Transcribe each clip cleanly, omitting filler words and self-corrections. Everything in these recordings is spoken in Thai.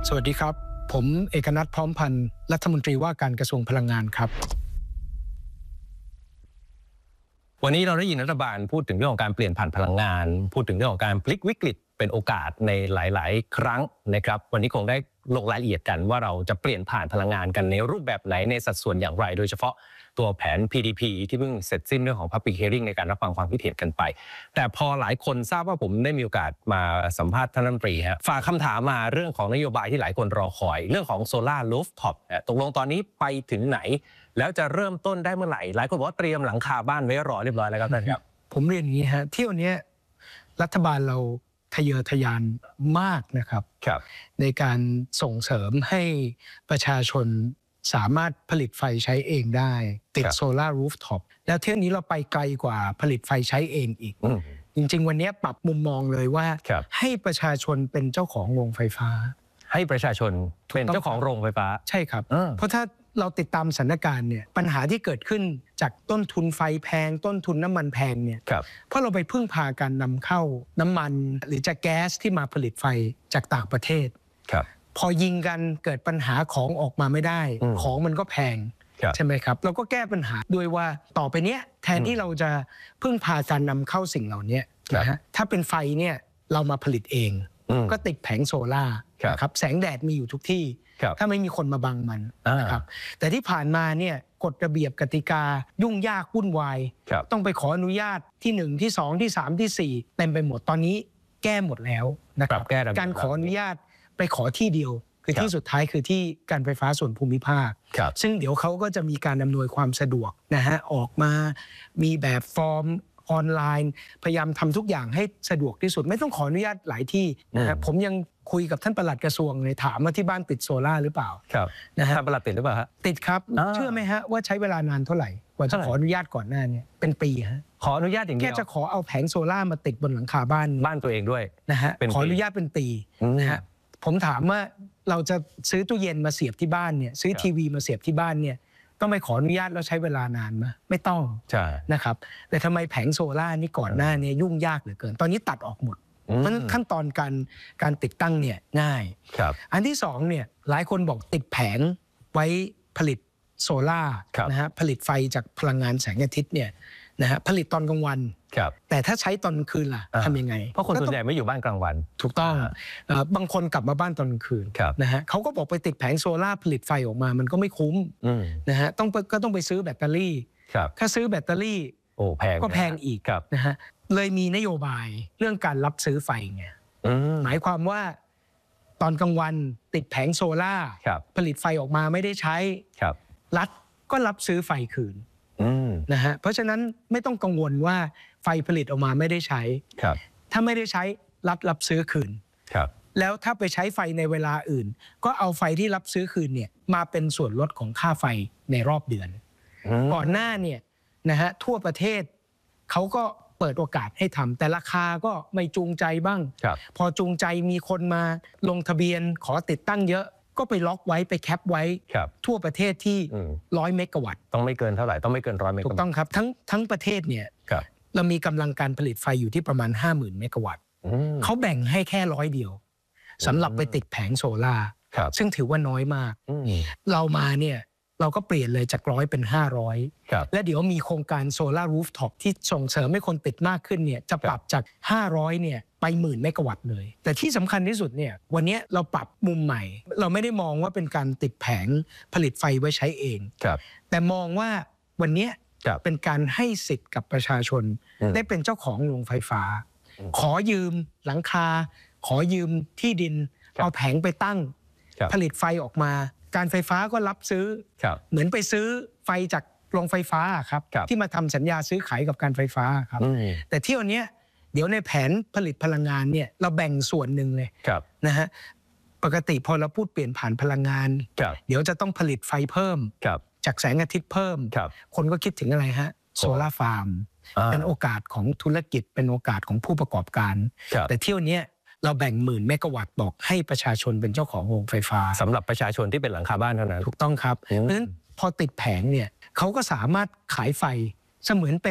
สวัสดีครับผมเอกนัทพร้อมพันธ์รัฐมนตรีว่าการกระทรวงพลังงานครับวันนี้เราได้ยินรัฐบาลพูดถึงเรื่องของการเปลี่ยนผ่านพลังงานพูดถึงเรื่องของการพลิกวิกฤตเป็นโอกาสในหลายๆครั้งนะครับวันนี้คงได้ลงรายละเอียดกันว่าเราจะเปลี่ยนผ่านพลังงานกันในรูปแบบไหนในสัดส่วนอย่างไรโดยเฉพาะตัวแผน PDP ที่เพิ่งเสร็จสิ้นเรื่องของ Public Hearing ในการรับฟังความคิดเห็นกันไปแต่พอหลายคนทราบว่าผมได้มีโอกาสมาสัมภาษณ์ท่านรัฐมนตรีฝากคำถามมาเรื่องของนโยบายที่หลายคนรอคอยเรื่องของ Solar Rooftop ตกลงตอนนี้ไปถึงไหนแล้วจะเริ่มต้นได้เมื่อไหร่หลายคนบอกว่าเตรียมหลังคาบ้านไว้รอเรียบร้อยแล้วครับท่านครับผมเรียนอย่างนี้เที่ยวนี้รัฐบาลเราทะเยอทะยานมากนะครับในการส่งเสริมให้ประชาชนสามารถผลิตไฟใช้เองได้ติดโซลาร์รูฟท็อปแล้วเที่ยวนี้เราไปไกลกว่าผลิตไฟใช้เองอีกจริงๆวันนี้ปรับมุมมองเลยว่าให้ประชาชนเป็นเจ้าของโรงไฟฟ้าให้ประชาชนเป็นเจ้าของโรงไฟฟ้าใช่ครับเพราะถ้าเราติดตามสถานการณ์เนี่ยปัญหาที่เกิดขึ้นจากต้นทุนไฟแพงต้นทุนน้ำมันแพงเนี่ยเพราะเราไปพึ่งพาการนำเข้าน้ำมันหรือจากแก๊สที่มาผลิตไฟจากต่างประเทศพอยิงกันเกิดปัญหาของออกมาไม่ได้ของมันก็แพงใช่ไหมครับเราก็แก้ปัญหาด้วยว่าต่อไปเนี้ยแทนที่เราจะพึ่งพาการนำเข้าสิ่งเหล่านี้นะฮะถ้าเป็นไฟเนี่ยเรามาผลิตเองก็ติดแผงโซล่าครับแสงแดดมีอยู่ทุกที่ถ้าไม่มีคนมาบังมันนะครับแต่ที่ผ่านมาเนี่ยกฎระเบียบกติกายุ่งยากวุ่นวายต้องไปขออนุญาตที่1ที่2ที่3ที่4เต็มไปหมดตอนนี้แก้หมดแล้วนะครับการขออนุญาตไปขอที่เดียวคือที่สุดท้ายคือที่การไฟฟ้าส่วนภูมิภาคซึ่งเดี๋ยวเขาก็จะมีการอำนวยความสะดวกนะฮะออกมามีแบบฟอร์มออนไลน์พยายามทำทุกอย่างให้สะดวกที่สุดไม่ต้องขออนุญาตหลายที่นะครับผมยังคุยกับท่านปลัดกระทรวงเลยถามว่าที่บ้านติดโซล่าหรือเปล่านะฮะท่านปลัดติดหรือเปล่าฮะติดครับเชื่อไหมฮะว่าใช้เวลานานเท่าไหร่กว่าจะขออนุญาตก่อนหน้านี้เป็นปีฮะขออนุญาตอย่างเดียวแค่จะขอเอาแผงโซล่ามาติดบนหลังคาบ้านตัวเองด้วยนะฮะขออนุญาตเป็นปีนะฮะผมถามว่าเราจะซื้อตู้เย็นมาเสียบที่บ้านเนี่ยซื้อทีวีมาเสียบที่บ้านเนี่ยต้องไปขออนุญาตแล้วใช้เวลานานไหมไม่ต้องนะครับแต่ทำไมแผงโซล่านี่ก่อนหน้านี้ยุ่งยากเหลือเกินตอนนี้ตัดออกหมดเพราะขั้นตอนการติดตั้งเนี่ยง่ายอันที่สองเนี่ยหลายคนบอกติดแผงไว้ผลิตโซล่านะฮะผลิตไฟจากพลังงานแสงอาทิตย์เนี่ยนะฮะผลิตตอนกลางวันแต่ถ้าใช้ตอนกลางคืนล่ะทำยังไงเพราะคนส่วนใหญ่ไม่อยู่บ้านกลางวันถูกต้องบางคนกลับมาบ้านตอนกลางคืนนะฮะเขาก็บอกไปติดแผงโซล่าผลิตไฟออกมามันก็ไม่คุ้มนะฮะก็ต้องไปซื้อแบตเตอรี่ถ้าซื้อแบตเตอรี่ก็แพงอีกนะฮะเลยมีนโยบายเรื่องการรับซื้อไฟไงหมายความว่าตอนกลางวันติดแผงโซล่าผลิตไฟออกมาไม่ได้ใช้รัฐก็รับซื้อไฟคืนนะฮะเพราะฉะนั้นไม่ต้องกังวลว่าไฟผลิตออกมาไม่ได้ใช้ถ้าไม่ได้ใช้รัฐรับซื้อคืนแล้วถ้าไปใช้ไฟในเวลาอื่นก็เอาไฟที่รับซื้อคืนเนี่ยมาเป็นส่วนลดของค่าไฟในรอบเดือนก่อนหน้าเนี่ยนะฮะทั่วประเทศเขาก็เปิดโอกาสให้ทำแต่ราคาก็ไม่จูงใจบ้างพอจูงใจมีคนมาลงทะเบียนขอติดตั้งเยอะก็ไปล็อกไว้ไปแคปไว้ทั่วประเทศที่100 เมกะวัตต์ต้องไม่เกินเท่าไหร่ต้องไม่เกิน100 เมกะวัตต์ถูกต้องครับทั้งประเทศเนี่ยเรามีกำลังการผลิตไฟอยู่ที่ประมาณ 50,000 เมกะวัตต์เขาแบ่งให้แค่100 เดียวสำหรับไปติดแผงโซล่าซึ่งถือว่าน้อยมากเรามาเนี่ยเราก็เปลี่ยนเลยจาก100เป็น500และเดี๋ยวมีโครงการโซล่ารูฟท็อปที่ส่งเสริมให้คนติดมากขึ้นเนี่ยจะปรับจาก500เนี่ยไป10,000 เมกะวัตต์เลยแต่ที่สำคัญที่สุดเนี่ยวันนี้เราปรับมุมใหม่เราไม่ได้มองว่าเป็นการติดแผงผลิตไฟไว้ใช้เองแต่มองว่าวันนี้เป็นการให้สิทธิ์กับประชาชนได้เป็นเจ้าของโรงไฟฟ้าขอยืมหลังคาขอยืมที่ดินเอาแผงไปตั้งผลิตไฟออกมาการไฟฟ้าก็รับซื้อเหมือนไปซื้อไฟจากโรงไฟฟ้าครับที่มาทำสัญญาซื้อขายกับการไฟฟ้าครับแต่เที่ยวนี้เดี๋ยวในแผนผลิตพลังงานเนี่ยเราแบ่งส่วนหนึ่งเลยนะฮะปกติพอเราพูดเปลี่ยนผ่านพลังงานเดี๋ยวจะต้องผลิตไฟเพิ่มจากแสงอาทิตย์เพิ่มคนก็คิดถึงอะไรฮะโซล่าฟาร์มเป็นโอกาสของธุรกิจเป็นโอกาสของผู้ประกอบการแต่เที่ยวนี้เราแบ่ง10,000 เมกะวัตต์บอกให้ประชาชนเป็นเจ้าของโรงไฟฟ้าสำหรับประชาชนที่เป็นหลังคาบ้านเท่านั้นถูกต้องครับเพราะฉะนั้นพอติดแผงเนี่ยเขาก็สามารถขายไฟเสมือนเป็น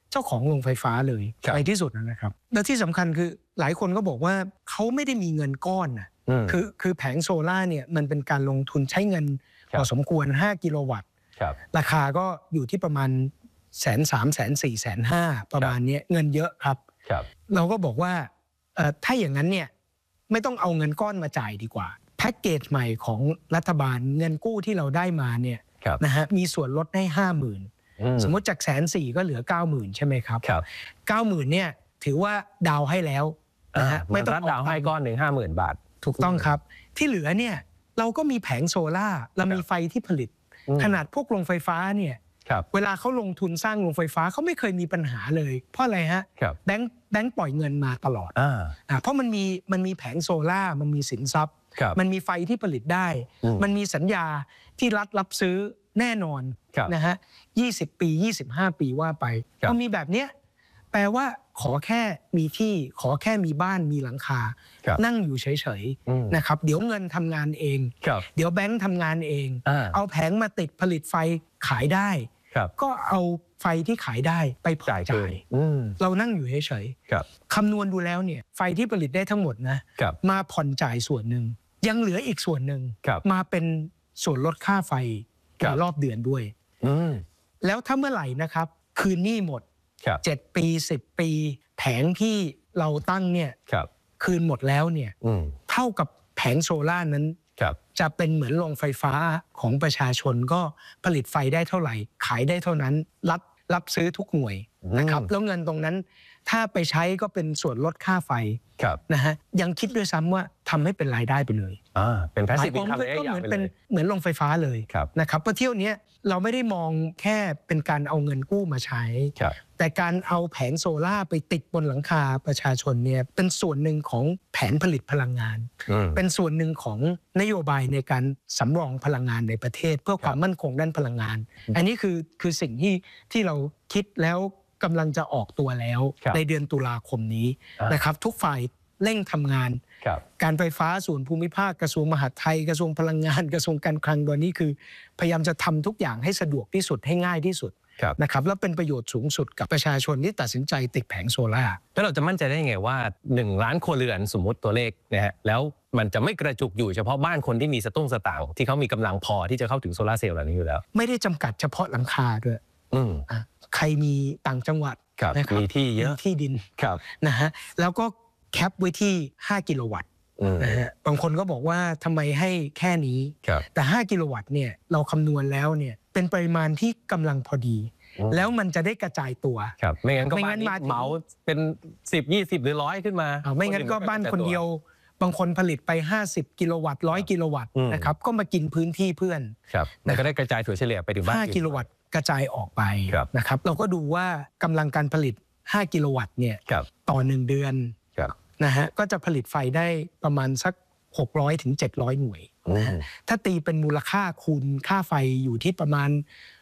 เจ้าของโรงไฟฟ้าเลยในที่สุดนะครับและที่สำคัญคือหลายคนก็บอกว่าเขาไม่ได้มีเงินก้อนนะคือแผงโซล่าเนี่ยมันเป็นการลงทุนใช้เงินพอสมควร5กิโลวัตต์ราคาก็อยู่ที่ประมาณ130,000 140,000 150,000ประมาณนี้เงินเยอะครับเราก็บอกว่าถ้าอย่างนั้นเนี่ยไม่ต้องเอาเงินก้อนมาจ่ายดีกว่าแพ็กเกจใหม่ของรัฐบาลเงินกู้ที่เราได้มาเนี่ยนะฮะมีส่วนลดให้ 50,000 สมมติจาก140,000ก็เหลือ 90,000 ใช่ไหมครับ 90,000 เนี่ยถือว่าดาวให้แล้วนะฮะไม่ต้องดาวให้ก้อนหนึ่ง 50,000 บาทถูกต้องครับที่เหลือเนี่ยเราก็มีแผงโซล่าเรามีไฟที่ผลิตขนาดพวกโรงไฟฟ้าเนี่ยเวลาเขาลงทุนสร้างโรงไฟฟ้าเขาไม่เคยมีปัญหาเลยเพราะอะไรฮะแบงค์ปล่อยเงินมาตลอดเพราะมันมีแผงโซล่ามันมีสินทรัพย์มันมีไฟที่ผลิตได้มันมีสัญญาที่รัฐรับซื้อแน่นอนนะฮะ20 ปี25 ปีว่าไปพอมีแบบเนี้ยแปลว่าขอแค่มีที่ขอแค่มีบ้านมีหลังคานั่งอยู่เฉยๆนะครับเดี๋ยวเงินทำงานเองเดี๋ยวแบงค์ทำงานเองเอาแผงมาติดผลิตไฟขายได้ก็เอาไฟที่ขายได้ไปผ่อนจ่ายเรานั่งอยู่เฉยๆคำนวณดูแล้วเนี่ยไฟที่ผลิตได้ทั้งหมดนะมาผ่อนจ่ายส่วนหนึ่งยังเหลืออีกส่วนหนึ่งมาเป็นส่วนลดค่าไฟในรอบเดือนด้วยแล้วถ้าเมื่อไหร่นะครับคืนหนี้หมด7 ปี10 ปีแผงที่เราตั้งเนี่ยคืนหมดแล้วเนี่ยเท่ากับแผงโซล่านั้นจะเป็นเหมือนโรงไฟฟ้าของประชาชนก็ผลิตไฟได้เท่าไหร่ขายได้เท่านั้นรับซื้อทุกหน่วยนะครับแล้วเงินตรงนั้นถ้าไปใช้ก็เป็นส่วนลดค่าไฟนะฮะยังคิดด้วยซ้ำว่าทำให้เป็นรายได้ไปเลยเป็นแพสซีฟอินคัมก็เหมือนโรงไฟฟ้าเลยนะครับเพราะเที่ยวนี้เราไม่ได้มองแค่เป็นการเอาเงินกู้มาใช้แต่การเอาแผงโซล่าไปติดบนหลังคาประชาชนเนี่ยเป็นส่วนหนึ่งของแผนผลิตพลังงานเป็นส่วนหนึ่งของนโยบายในการสำรองพลังงานในประเทศเพื่อความมั่นคงด้านพลังงานอันนี้คือสิ่งที่เราคิดแล้วกำลังจะออกตัวแล้วในเดือนตุลาคมนี้นะครับทุกฝ่ายเร่งทำงานการไฟฟ้าส่วนภูมิภาคกระทรวงมหาดไทยกระทรวงพลังงานกระทรวงการคลังตัวนี้คือพยายามจะทำทุกอย่างให้สะดวกที่สุดให้ง่ายที่สุดนะครับแล้วเป็นประโยชน์สูงสุดกับประชาชนที่ตัดสินใจติดแผงโซล่าแล้วเราจะมั่นใจได้ไงว่า1 ล้านครัวเรือนสมมุติตัวเลขนะฮะแล้วมันจะไม่กระจุกอยู่เฉพาะบ้านคนที่มีสตุ้งสตางค์ที่เขามีกำลังพอที่จะเข้าถึงโซล่าเซลล์เหล่านี้อยู่แล้วไม่ได้จำกัดเฉพาะหลังคาด้วยใครมีต่างจังหวัดมีที่เยอะที่ดินนะฮะแล้วก็แคปไว้ที่5 กิโลวัตต์นะฮะบางคนก็บอกว่าทำไมให้แค่นี้แต่5 กิโลวัตต์เนี่ยเราคำนวณแล้วเนี่ยเป็นปริมาณที่กำลังพอดีแล้วมันจะได้กระจายตัวไม่งั้นก็บ้านเหมาเป็น10 20หรือ100ขึ้นมาไม่งั้นก็บ้านคนเดียวบางคนผลิตไป50 กิโลวัตต์100 กิโลวัตต์นะครับก็มากินพื้นที่เพื่อนแต่ก็ได้กระจายถั่วเฉลี่ยไปถึงบ้าน 5 กิโลวัตต์กระจายออกไปนะครับเราก็ดูว่ากำลังการผลิต5 กิโลวัตต์เนี่ยต่อ1 เดือนนะฮะก็จะผลิตไฟได้ประมาณสัก600 ถึง 700 หน่วยถ้าตีเป็นมูลค่าคูณค่าไฟอยู่ที่ประมาณ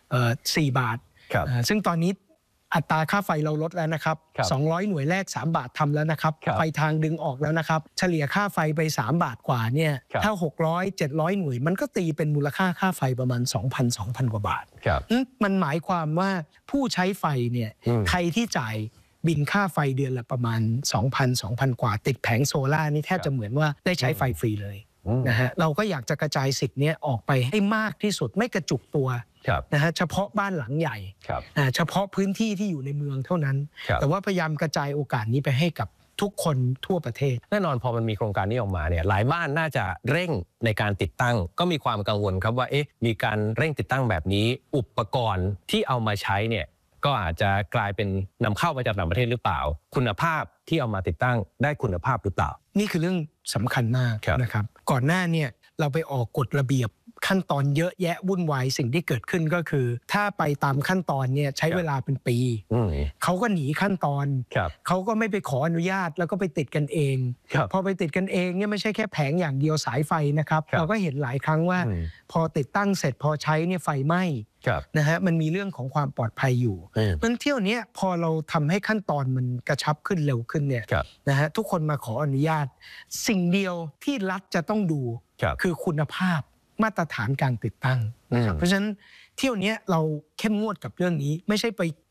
4 บาทซึ่งตอนนี้อัตราค่าไฟเราลดแล้วนะครับ200 หน่วยแรก3 บาททำแล้วนะครับไฟทางดึงออกแล้วนะครับเฉลี่ยค่าไฟไป3 บาทกว่าเนี่ยถ้า600 700 หน่วยมันก็ตีเป็นมูลค่าค่าไฟประมาณ 2,000 กว่าบาทมันหมายความว่าผู้ใช้ไฟเนี่ยใครที่จ่ายบินค่าไฟเดือนละประมาณ 2,000 กว่าติดแผงโซล่านี่แทบจะเหมือนว่าได้ใช้ไฟฟรีเลยนะฮะเราก็อยากจะกระจายสิทธิ์นี้ออกไปให้มากที่สุดไม่กระจุกตัวนะฮะเฉพาะบ้านหลังใหญ่เฉพาะพื้นที่ที่อยู่ในเมืองเท่านั้นแต่ว่าพยายามกระจายโอกาสนี้ไปให้กับทุกคนทั่วประเทศแน่นอนพอมันมีโครงการนี้ออกมาเนี่ยหลายบ้านน่าจะเร่งในการติดตั้งก็มีความกังวลครับว่ามีการเร่งติดตั้งแบบนี้อุปกรณ์ที่เอามาใช้เนี่ยก็อาจจะกลายเป็นนำเข้ามาจากต่างประเทศหรือเปล่าคุณภาพที่เอามาติดตั้งได้คุณภาพหรือเปล่านี่คือเรื่องสำคัญมากนะครับก่อนหน้าเนี่ยเราไปออกกฎระเบียบขั้นตอนเยอะแยะวุ่นวายสิ่งที่เกิดขึ้นก็คือถ้าไปตามขั้นตอนเนี่ยใช้เวลาเป็นปีเขาก็หนีขั้นตอนเขาก็ไม่ไปขออนุญาตแล้วก็ไปติดกันเองพอไปติดกันเองเนี่ยไม่ใช่แค่แผงอย่างเดียวสายไฟนะครับเราก็เห็นหลายครั้งว่าพอติดตั้งเสร็จพอใช้เนี่ยไฟไหม้นะฮะมันมีเรื่องของความปลอดภัยอยู่มันเที่ยวนี้พอเราทำให้ขั้นตอนมันกระชับขึ้นเร็วขึ้นเนี่ยนะฮะทุกคนมาขออนุญาตสิ่งเดียวที่รัฐจะต้องดูคือคุณภาพมาตรฐานการติดตั้งเพราะฉะนั้นเที่ยวนี้เราเข้มงวดกับเรื่องนี้ไม่ใช่ไปเปิด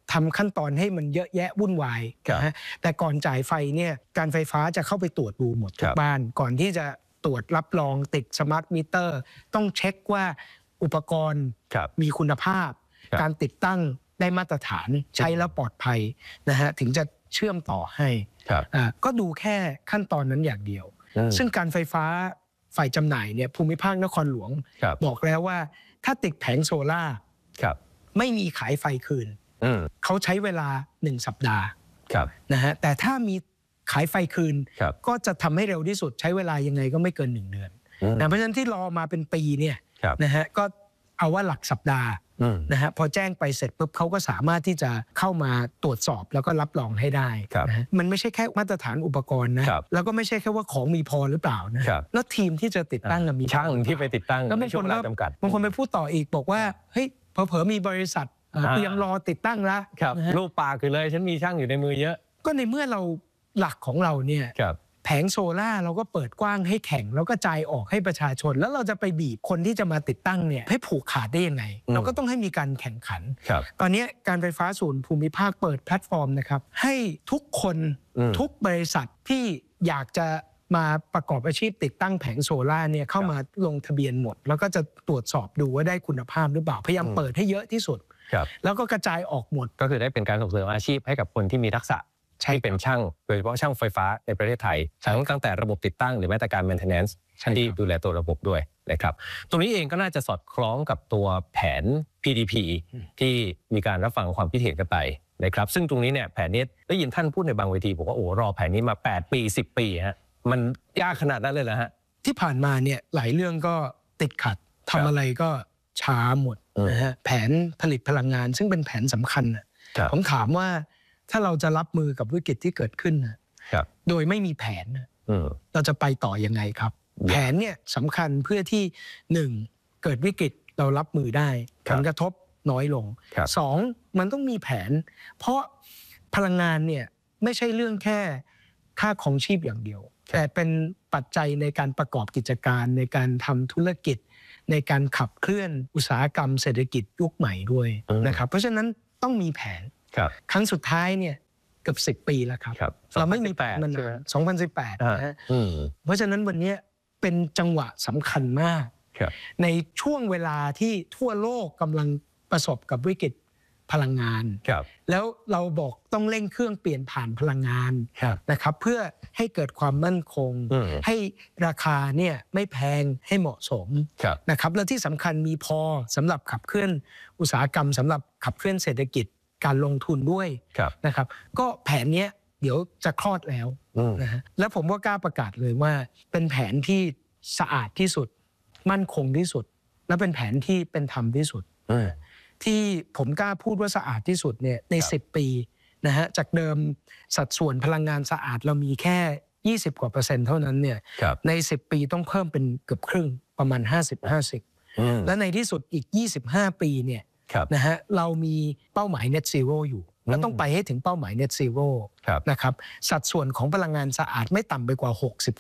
ทำขั้นตอนให้มันเยอะแยะวุ่นวายนะฮะแต่ก่อนจ่ายไฟเนี่ยการไฟฟ้าจะเข้าไปตรวจดูหมดทุกบ้านก่อนที่จะตรวจรับรองติดสมาร์ทมิเตอร์ต้องเช็คว่าอุปกรณ์มีคุณภาพการติดตั้งได้มาตรฐานใช้แล้วปลอดภัยนะฮะถึงจะเชื่อมต่อให้ก็ดูแค่ขั้นตอนนั้นอย่างเดียวซึ่งการไฟฟ้าฝ่ายจำหน่ายเนี่ยภูมิภาคนครหลวงบอกแล้วว่าถ้าติดแผงโซล่าไม่มีขายไฟคืนเขาใช้เวลา1 สัปดาห์นะฮะแต่ถ้ามีขายไฟคืนก็จะทำให้เร็วที่สุดใช้เวลายังไงก็ไม่เกิน1 เดือนนะเพราะฉะนั้นที่รอมาเป็นปีเนี่ยนะฮะก็เอาว่าหลักสัปดาห์นะฮะพอแจ้งไปเสร็จปุ๊บเขาก็สามารถที่จะเข้ามาตรวจสอบแล้วก็รับรองให้ได้นะฮะมันไม่ใช่แค่มาตรฐานอุปกรณ์นะแล้วก็ไม่ใช่แค่ว่าของมีพอหรือเปล่านะแล้วทีมที่จะติดตั้งมีช่างที่ไปติดตั้งแล้วบางคนจำกัดบางคนไปพูดต่ออีกบอกว่าเฮ้ยเผลอๆมีบริษัทยังรอติดตั้งละรูปปากคือเลยฉันมีช่างอยู่ในมือเยอะก็ในเมื่อเราหลักของเราเนี่ยแผงโซล่าเราก็เปิดกว้างให้แข่งแล้วก็จ่ายออกให้ประชาชนแล้วเราจะไปบีบคนที่จะมาติดตั้งเนี่ยให้ผูกขาดได้ยังไงเราก็ต้องให้มีการแข่งขันตอนนี้การไฟฟ้าส่วนภูมิภาคเปิดแพลตฟอร์มนะครับให้ทุกคนทุกบริษัทที่อยากจะมาประกอบอาชีพติดตั้งแผงโซล่าเนี่ยเข้ามาลงทะเบียนหมดแล้วก็จะตรวจสอบดูว่าได้คุณภาพหรือเปล่าพยายามเปิดให้เยอะที่สุดแล้วก็กระจายออกหมดก็คือได้เป็นการส่งเสริมอาชีพให้กับคนที่มีทักษะที่เป็นช่างโดยเฉพาะช่างไฟฟ้าในประเทศไทยตั้งแต่ระบบติดตั้งหรือแม้แต่การ maintenance ที่ดูแลตัวระบบด้วยนะครับตรงนี้เองก็น่าจะสอดคล้องกับตัวแผน PDP ที่มีการรับฟังความคิดเห็นกันไปนะครับซึ่งตรงนี้เนี่ยแผนนี้ได้ยินท่านพูดในบางเวทีบอกว่าโอ้รอแผนนี้มา8 ปี10 ปีฮะมันยากขนาดนั้นเลยเหรอฮะที่ผ่านมาเนี่ยหลายเรื่องก็ติดขัดทำอะไรก็ช้าหมดนะฮะแผนผลิตพลังงานซึ่งเป็นแผนสำคัญผมถามว่าถ้าเราจะรับมือกับวิกฤตที่เกิดขึ้นโดยไม่มีแผนเราจะไปต่อยังไงครับแผนเนี่ยสำคัญเพื่อที่1เกิดวิกฤตเรารับมือได้ผลกระทบน้อยลง2มันต้องมีแผนเพราะพลังงานเนี่ยไม่ใช่เรื่องแค่ค่าของชีพอย่างเดียวแต่เป็นปัจจัยในการประกอบกิจการในการทำธุรกิจในการขับเคลื่อนอุตสาหกรรมเศรษฐกิจยุคใหม่ด้วยนะครับเพราะฉะนั้นต้องมีแผนครั้งสุดท้ายเนี่ยเกือบ10 ปีแล้วครับเราไม่มีแผนมัน2018นะฮะเพราะฉะนั้นวันนี้เป็นจังหวะสำคัญมากในช่วงเวลาที่ทั่วโลกกำลังประสบกับวิกฤตพลังงานแล้วเราบอกต้องเร่งเครื่องเปลี่ยนผ่านพลังงานนะครับเพื่อให้เกิดความมั่นคงให้ราคาเนี่ยไม่แพงให้เหมาะสมนะครับและที่สำคัญมีพอสำหรับขับเคลื่อนอุตสาหกรรมสำหรับขับเคลื่อนเศรษฐกิจการลงทุนด้วยนะครับก็แผนนี้เดี๋ยวจะคลอดแล้วนะฮะแล้วผมก็กล้าประกาศเลยว่าเป็นแผนที่สะอาดที่สุดมั่นคงที่สุดและเป็นแผนที่เป็นธรรมที่สุดที่ผมกล้าพูดว่าสะอาดที่สุดเนี่ยใน10 ปีนะฮะจากเดิมสัดส่วนพลังงานสะอาดเรามีแค่20 กว่า%เท่านั้นเนี่ยใน10 ปีต้องเพิ่มเป็นเกือบครึ่งประมาณ50-50และในที่สุดอีก25 ปีเนี่ยนะฮะเรามีเป้าหมาย Net Zero อยู่แล้วต้องไปให้ถึงเป้าหมาย Net Zero นะครับสัดส่วนของพลังงานสะอาดไม่ต่ำไปกว่า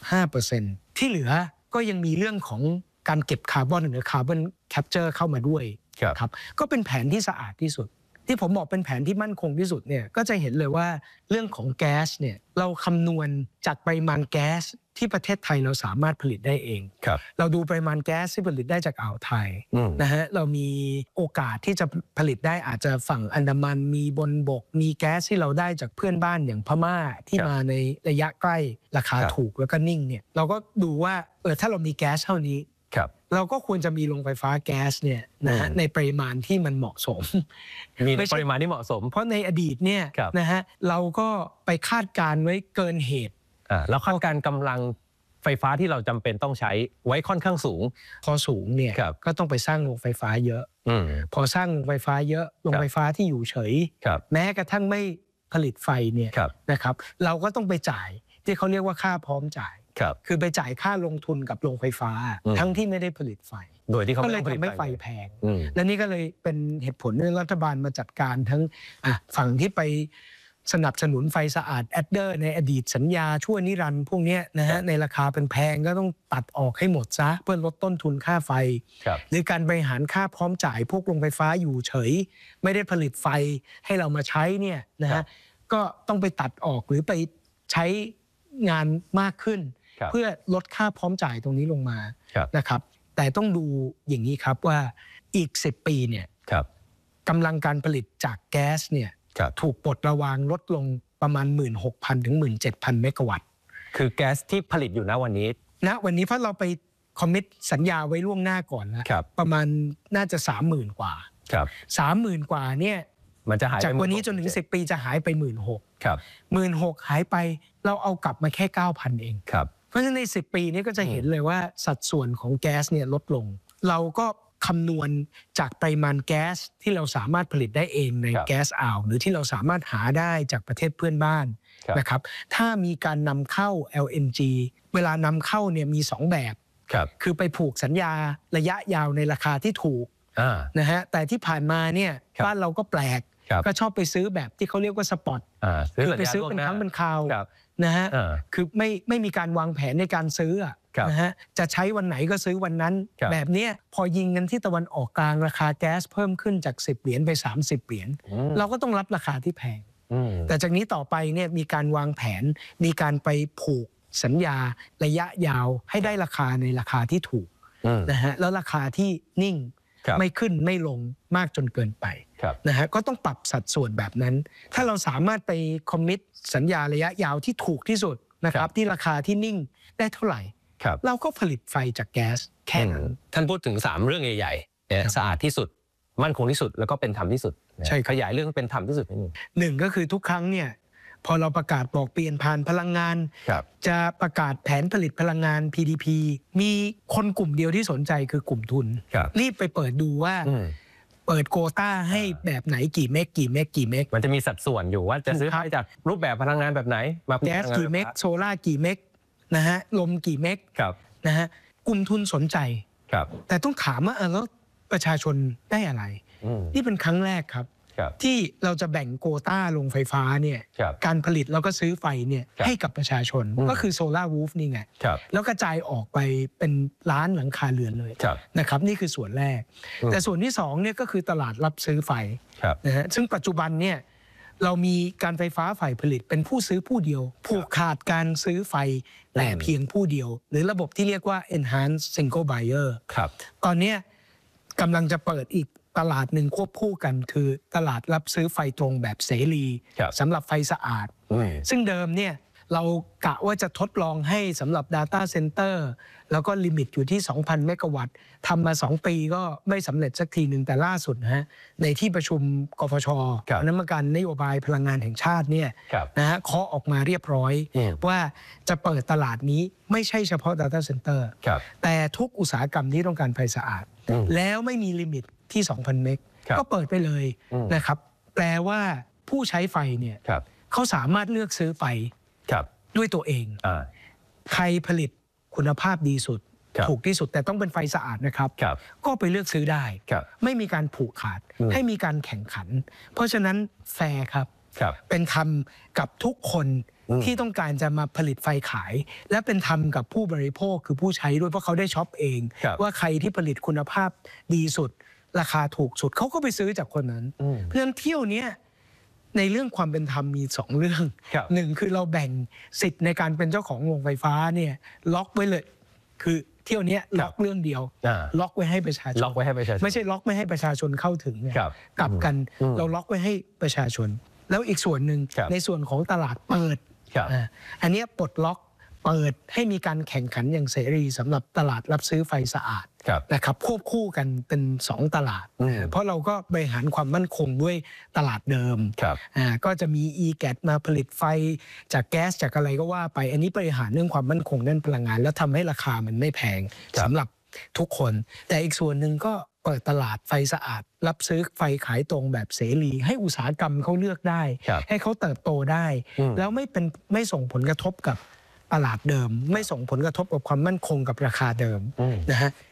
65% ที่เหลือก็ยังมีเรื่องของการเก็บคาร์บอนหรือคาร์บอนแคปเจอร์เข้ามาด้วยครับก็เป็นแผนที่สะอาดที่สุดที่ผมบอกเป็นแผนที่มั่นคงที่สุดเนี่ยก็จะเห็นเลยว่าเรื่องของแก๊สเนี่ยเราคำนวณจากปริมาณแก๊สที่ประเทศไทยเราสามารถผลิตได้เองเราดูปริมาณแก๊สที่ผลิตได้จากอ่าวไทยนะฮะเรามีโอกาสที่จะผลิตได้อาจจะฝั่งอันดามันมีบนบกมีแก๊สที่เราได้จากเพื่อนบ้านอย่างพม่าที่มาในระยะใกล้ราคาถูกแล้วก็นิ่งเนี่ยเราก็ดูว่าถ้าเรามีแก๊สเท่านี้เราก็ควรจะมีโรงไฟฟ้าแก๊สเนี่ยนะฮะในปริมาณที่มันเหมาะสมมีปริมาณที่เหมาะสมเพราะในอดีตเนี่ยนะฮะเราก็ไปคาดการไว้เกินเหตุเราคาดการกำลังไฟฟ้าที่เราจำเป็นต้องใช้ไว้ค่อนข้างสูงพอสูงเนี่ยก็ต้องไปสร้างโรงไฟฟ้าเยอะพอสร้างโรงไฟฟ้าเยอะโรงไฟฟ้าที่อยู่เฉยแม้กระทั่งไม่ผลิตไฟเนี่ยนะครับเราก็ต้องไปจ่ายที่เขาเรียกว่าค่าพร้อมจ่ายคือไปจ่ายค่าลงทุนกับโรงไฟฟ้าทั้งที่ไม่ได้ผลิตไฟโดยที่เขาก็เลยทำให้ไฟแพงและนี่ก็เลยเป็นเหตุผลที่รัฐบาลมาจัดการทั้งฝั่งที่ไปสนับสนุนไฟสะอาดแอดเดอร์ในอดีตสัญญาชั่วนิรันดร์พวกนี้นะฮะในราคาเป็นแพงก็ต้องตัดออกให้หมดซะเพื่อลดต้นทุนค่าไฟหรือการบริหารค่าพร้อมจ่ายพวกโรงไฟฟ้าอยู่เฉยไม่ได้ผลิตไฟให้เรามาใช้เนี่ยนะฮะก็ต้องไปตัดออกหรือไปใช้งานมากขึ้นเพื่อลดค่าพร้อมจ่ายตรงนี้ลงมานะครับแต่ต้องดูอย่างนี้ครับว่าอีก10 ปีเนี่ยกำลังการผลิตจากแก๊สเนี่ยถูกปลดระวางลดลงประมาณ 16,000 ถึง 17,000 เมกะวัตต์คือแก๊สที่ผลิตอยู่ณวันนี้เพราะเราไปคอมมิตสัญญาไว้ล่วงหน้าก่อนแล้วประมาณน่าจะ 30,000 กว่า 30,000 กว่าเนี่ยมันจะหายจากวันนี้จนถึง10 ปีจะหายไป 16,000 หายไปเราเอากลับมาแค่ 9,000 เองเพราะฉะนั้นใน10 ปีนี้ก็จะเห็นเลยว่าสัดส่วนของแก๊สเนี่ยลดลงเราก็คำนวณจากปริมาณแก๊สที่เราสามารถผลิตได้เองในแก๊สอ่าวหรือที่เราสามารถหาได้จากประเทศเพื่อนบ้านนะครับถ้ามีการนำเข้า LNG เวลานำเข้าเนี่ยมี2 แบบคือไปผูกสัญญาระยะยาวในราคาที่ถูกนะฮะแต่ที่ผ่านมาเนี่ยบ้านเราก็แปลกก็ชอบไปซื้อแบบที่เขาเรียกว่าสปอตคือไปซื้อเป็นครั้งเป็นคราวนะฮะคือไม่มีการวางแผนในการซื้อนะฮะจะใช้วันไหนก็ซื้อวันนั้นแบบนี้พอยิงกันที่ตะวันออกกลางราคาแก๊สเพิ่มขึ้นจาก10 เหรียญไป30 เหรียญเราก็ต้องรับราคาที่แพงแต่จากนี้ต่อไปเนี่ยมีการวางแผนมีการไปผูกสัญญาระยะยาวให้ได้ราคาในราคาที่ถูกนะฮะแล้วราคาที่นิ่งไม่ขึ้นไม่ลงมากจนเกินไปนะฮะก็ต้องปรับสัดส่วนแบบนั้นถ้าเราสามารถไปคอมมิตสัญญาระยะยาวที่ถูกที่สุดนะครับที่ราคาที่นิ่งได้เท่าไหร่เราก็ผลิตไฟจากแก๊สแค่นั้นท่านพูดถึง3เรื่องใหญ่ๆสะอาดที่สุดมั่นคงที่สุดแล้วก็เป็นธรรมที่สุดใช่ขยายเรื่องเป็นธรรมที่สุดหนึ่งก็คือทุกครั้งเนี่ยพอเราประกาศบอกเปลี่ยนผ่านพลังงานจะประกาศแผนผลิตพลังงาน PDP มีคนกลุ่มเดียวที่สนใจคือกลุ่มทุนรีบไปเปิดดูว่าเปิดโควต้าให้แบบไหนกี่เมกมันจะมีสัดส่วนอยู่ว่าจะซื้อไฟจากรูปแบบพลังงานแบบไหนมาแก๊สกี่เมกโซล่ากี่เมกนะฮะลมกี่เมกนะฮะกลุ่มทุนสนใจแต่ต้องถามว่าแล้วประชาชนได้อะไรนี่เป็นครั้งแรกครับที่เราจะแบ่งโควต้าลงไฟฟ้าเนี่ยการผลิตแล้วก็ซื้อไฟเนี่ยให้กับประชาชนก็คือโซล่าวูฟนี่ไงแล้วกระจายออกไปเป็นล้านหลังคาเรือนเลยนะครับนี่คือส่วนแรกแต่ส่วนที่2เนี่ยก็คือตลาดรับซื้อไฟนะฮะซึ่งปัจจุบันเนี่ยเรามีการไฟฟ้าฝ่ายผลิตเป็นผู้ซื้อผู้เดียวผูกขาดการซื้อไฟแต่เพียงผู้เดียวหรือระบบที่เรียกว่า enhanced single buyer ตอนนี้กำลังจะเปิดอีกตลาดหนึ่งควบคู่กันคือตลาดรับซื้อไฟตรงแบบเสรีสำหรับไฟสะอาดซึ่งเดิมเนี่ยเรากะว่าจะทดลองให้สำหรับ Data Center แล้วก็ลิมิตอยู่ที่ 2,000 เมกะวัตต์ทำมา2 ปีก็ไม่สำเร็จสักทีหนึ่งแต่ล่าสุดนะฮะในที่ประชุมกฟช.คณะกรรมการนโยบายพลังงานแห่งชาติเนี่ยนะฮะเคาะออกมาเรียบร้อยว่าจะเปิดตลาดนี้ไม่ใช่เฉพาะ Data Center แต่ทุกอุตสาหกรรมที่ต้องการไฟสะอาดแล้วไม่มีลิมิตที่ 2,000 เมกก็เปิดไปเลยนะครับแปลว่าผู้ใช้ไฟเนี่ยเขาสามารถเลือกซื้อไฟด้วยตัวเองใครผลิตคุณภาพดีสุดถูกที่สุดแต่ต้องเป็นไฟสะอาดนะครับก็ไปเลือกซื้อได้ไม่มีการผูกขาดให้มีการแข่งขันเพราะฉะนั้นแฟร์ครับเป็นธรรมกับทุกคนที่ต้องการจะมาผลิตไฟขายและเป็นธรรมกับผู้บริโภคคือผู้ใช้ด้วยเพราะเขาได้ช็อปเองว่าใครที่ผลิตคุณภาพดีสุดราคาถูกสุดเขาก็ไปซื้อจากคนนั้นเพราะฉะนั้นเที่ยวนี้ในเรื่องความเป็นธรรมมี2เรื่องหนึ่งคือเราแบ่งสิทธิ์ในการเป็นเจ้าของโรงไฟฟ้าเนี่ยล็อกไว้เลยคือเที่ยวนี้ล็อกเรื่องเดียวล็อกไว้ให้ประชาชนไม่ใช่ล็อกไม่ให้ประชาชนเข้าถึงกลับกันเราล็อกไว้ให้ประชาชนแล้วอีกส่วนหนึ่งในส่วนของตลาดเปิดอันนี้ปลดล็อกเปิดให้มีการแข่งขันอย่างเสรีสำหรับตลาดรับซื้อไฟสะอาดนะครับควบคู่กันเป็น2ตลาดเพราะเราก็บริหารความมั่นคงด้วยตลาดเดิมก็จะมี e-gas มาผลิตไฟจากแก๊สจากอะไรก็ว่าไปอันนี้บริหารเรื่องความมั่นคงด้านพลังงานแล้วทำให้ราคามันไม่แพงสำหรับทุกคนแต่อีกส่วนหนึ่งก็เปิดตลาดไฟสะอาดรับซื้อไฟขายตรงแบบเสรีให้อุตสาหกรรมเขาเลือกได้ให้เขาเติบโตได้แล้วไม่ส่งผลกระทบกับตลาดเดิมไม่ส่งผลกระทบกับความมั่นคงกับราคาเดิมนะฮะ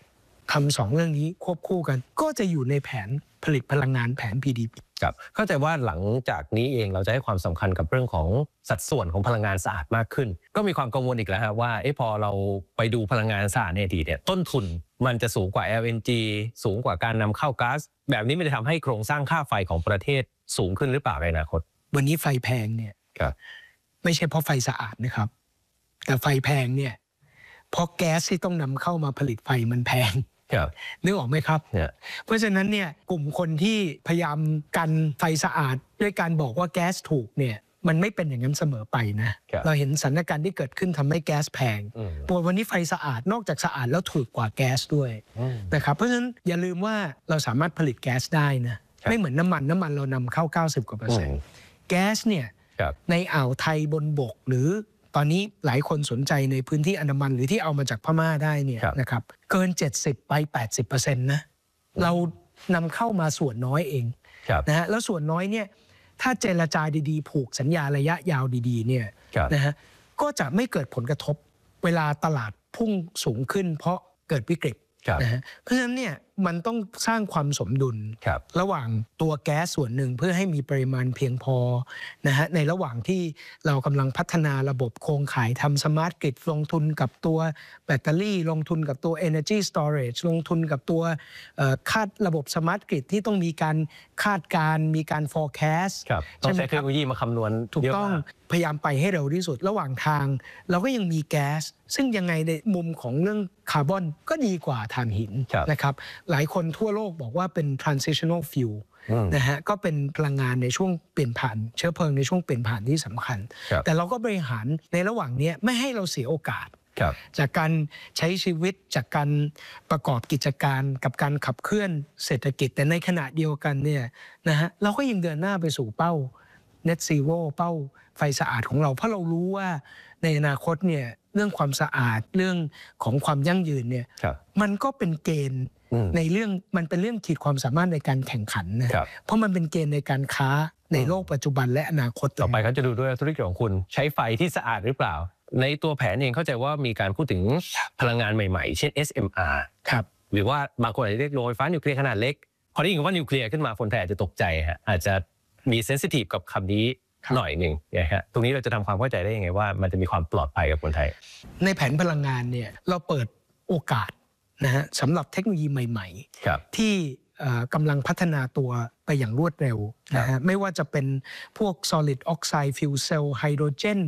ทำ2เรื่องนี้ควบคู่กันก็จะอยู่ในแผนผลิตพลังงานแผน PDP ครับเข้าใจว่าหลังจากนี้เองเราจะให้ความสำคัญกับเรื่องของสัดส่วนของพลังงานสะอาดมากขึ้นก็มีความกังวลอีกแล้วครับว่าพอเราไปดูพลังงานสะอาดในอดีตเนี่ยต้นทุนมันจะสูงกว่า LNG สูงกว่าการนำเข้าก๊าซแบบนี้มันจะทำให้โครงสร้างค่าไฟของประเทศสูงขึ้นหรือเปล่าในอนาคตวันนี้ไฟแพงเนี่ยไม่ใช่เพราะไฟสะอาดนะครับแต่ไฟแพงเนี่ยเพราะแก๊สที่ต้องนำเข้ามาผลิตไฟมันแพงนึกออกไหมครับเพราะฉะนั้นเนี่ยกลุ่มคนที่พยายามกันไฟสะอาดด้วยการบอกว่าแก๊สถูกเนี่ยมันไม่เป็นอย่างนั้นเสมอไปนะเราเห็นสถานการณ์ที่เกิดขึ้นทำให้แก๊สแพงวันนี้ไฟสะอาดนอกจากสะอาดแล้วถูกกว่าแก๊สด้วยนะครับเพราะฉะนั้นอย่าลืมว่าเราสามารถผลิตแก๊สได้นะไม่เหมือนน้ำมันเรานำเข้า90%กว่าแก๊สเนี่ยในอ่าวไทยบนบกหรือตอนนี้หลายคนสนใจในพื้นที่อันดามันหรือที่เอามาจากพม่าได้เนี่ยนะครับเกิน70ไป 80% นะเรานำเข้ามาส่วนน้อยเองนะฮะแล้วส่วนน้อยเนี่ยถ้าเจรจาดีๆผูกสัญญาระยะยาวดีๆเนี่ยนะฮะก็จะไม่เกิดผลกระทบเวลาตลาดพุ่งสูงขึ้นเพราะเกิดวิกฤตนะฮะเพราะฉะนั้นเนี่ยมันต้องสร้างความสมดุลระหว่างตัวแก๊สส่วนหนึ่งเพื่อให้มีปริมาณเพียงพอนะฮะในระหว่างที่เรากำลังพัฒนาระบบโครงข่ายทำสมาร์ทกริดลงทุนกับตัวแบตเตอรี่ลงทุนกับตัว Energy Storage ลงทุนกับตัวคาดระบบสมาร์ทกริดที่ต้องมีการคาดการมีการ forecast ต้องใช้เทคโนโลยีมาคำนวณถูกต้องพยายามไปให้เร็วที่สุดระหว่างทางเราก็ยังมีแก๊สซึ่งยังไงในมุมของเรื่องคาร์บอนก็ดีกว่าถ่านหินนะครับหลายคนทั่วโลกบอกว่าเป็น transitional fuel นะฮะก็เป็นพลังงานในช่วงเปลี่ยนผ่านเชื้อเพลิงในช่วงเปลี่ยนผ่านที่สำคัญแต่เราก็บริหารในระหว่างนี้ไม่ให้เราเสียโอกาสจากการใช้ชีวิตจากการประกอบกิจการกับการขับเคลื่อนเศรษฐกิจแต่ในขณะเดียวกันเนี่ยนะฮะเราก็ยังเดินหน้าไปสู่เป้า Net Zero เป้าไฟสะอาดของเราเพราะเรารู้ว่าในอนาคตเนี่ยเรื่องความสะอาดเรื่องของความยั่งยืนเนี่ยมันก็เป็นเกณฑ์ในเรื่องมันเป็นเรื่องขีดความสามารถในการแข่งขันนะเพราะมันเป็นเกณฑ์ในการค้าในโลกปัจจุบันและอนาคตต่อไปเขาจะดูด้วยธุรกิจของคุณใช้ไฟที่สะอาดหรือเปล่าในตัวแผนเองเข้าใจว่ามีการพูดถึงพลังงานใหม่ๆเช่น SMR หรือว่าบางคนอาจจะเรียกโรงไฟฟ้านิวเคลียร์ขนาดเล็กพอได้ยินว่านิวเคลียร์ขึ้นมาคนไทยอาจจะตกใจฮะอาจจะมีเซนซิทีฟกับคำนี้หน่อยหนึ่งนะฮะตรงนี้เราจะทำความเข้าใจได้ยังไงว่ามันจะมีความปลอดภัยกับคนไทยในแผนพลังงานเนี่ยเราเปิดโอกาสนะฮะสำหรับเทคโนโลยีใหม่ๆที่กำลังพัฒนาตัวไปอย่างรวดเร็วนะฮะไม่ว่าจะเป็นพวก solid oxide fuel cell hydrogen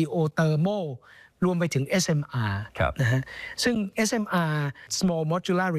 geothermal รวมไปถึง SMR นะฮะซึ่ง SMR small modular